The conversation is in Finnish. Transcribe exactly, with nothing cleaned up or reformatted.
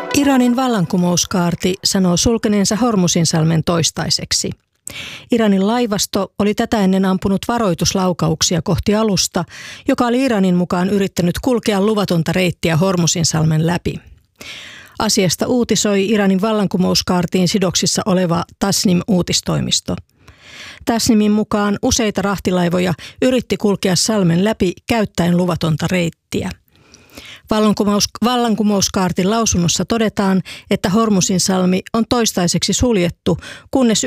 Iranin vallankumouskaarti sanoo sulkeneensa Hormuzinsalmen toistaiseksi. Iranin laivasto oli tätä ennen ampunut varoituslaukauksia kohti alusta, joka oli Iranin mukaan yrittänyt kulkea luvatonta reittiä Hormuzinsalmen läpi. Asiasta uutisoi Iranin vallankumouskaartiin sidoksissa oleva Tasnim-uutistoimisto. Tasnimin mukaan useita rahtilaivoja yritti kulkea salmen läpi käyttäen luvatonta reittiä. Vallankumous, vallankumouskaartin lausunnossa todetaan, että Hormuzinsalmi on toistaiseksi suljettu, kunnes